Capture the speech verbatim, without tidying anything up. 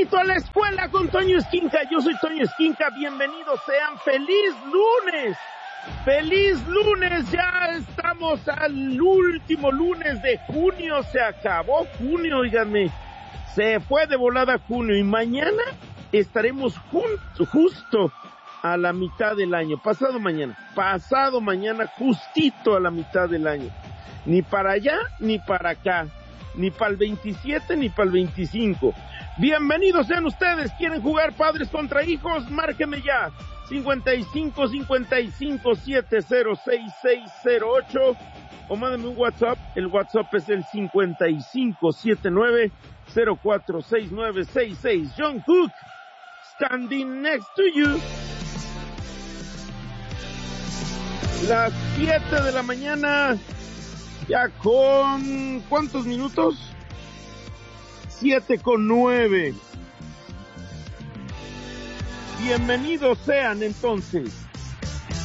Tempranito a la escuela con Toño Esquinca. Yo soy Toño Esquinca, bienvenidos sean. ¡Feliz lunes! ¡Feliz lunes! Ya estamos al último lunes de junio. Se acabó junio, oiganme. Se fue de volada junio y mañana estaremos juntos, justo a la mitad del año. Pasado mañana, pasado mañana, justito a la mitad del año. Ni para allá, ni para acá. Ni para el veintisiete, ni para el veinticinco. Bienvenidos sean ustedes. ¿Quieren jugar padres contra hijos? Márqueme ya. cincuenta y cinco, cincuenta y cinco, setenta, seis seis cero ocho. O mándame un WhatsApp. El WhatsApp es el cincuenta y cinco, setenta y nueve, cero cuatro seis nueve seis seis. John Cook, standing next to you. Las siete de la mañana. Ya con... ¿cuántos minutos? Siete con nueve. Bienvenidos sean entonces.